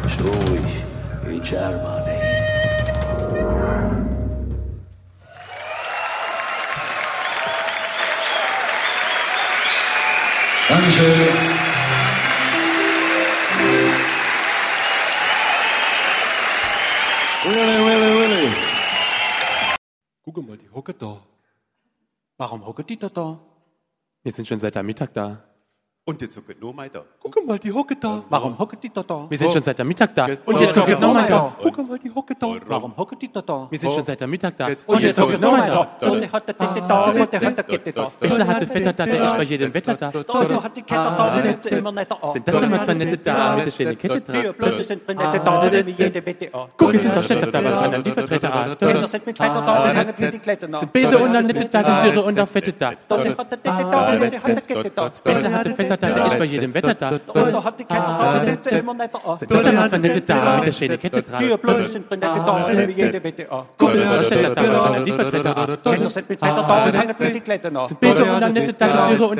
ist ruhig in Germany. Dankeschön. Willy. Guck mal, die hocken da. Warum hocken die da? Wir sind schon seit am Mittag da. Und jetzt hocken nur mal da. Guck mal, die hocken da. Warum hocken die da? Wir sind schon seit am Mittag da. Und jetzt hocken nochmal da. Guck mal, die hocken da. Warum hocken die da? Wir sind schon seit am Mittag da. Und jetzt hocken nochmal da. Und der hat da. Bissler hat das Wetter da, der ist bei jedem Wetter da. Der hat die Kette da, die nimmt immer nicht an. Sind das immer zwei nette da mit der schönen Kette Die dran? Blöde sind nette da, die nehmen jede Wette an. Guck, es sind doch Städter da, was haben die Vertreter an? Kinder sind mit Vetter da, die hängen wie die Kletten an. Sind Bese und dann nette da, sind Dürre und auch Fette da. Der hat die da, der hat die Kette da. Bissler hat das Wetter da, der ist bei jedem Wetter da. Der hat die Kette da, die nimmt immer nicht an. Sind das immer zwei nette da mit der schönen Kette Die dran? Blöde sind nette da, die nehmen jede Wette an. Guck, es sind doch Städter da, was haben die Vertreter an? Kinder sind mit Vetter da, die hängen wie die Kletten an. Bese und dann nette da, sind Dürre und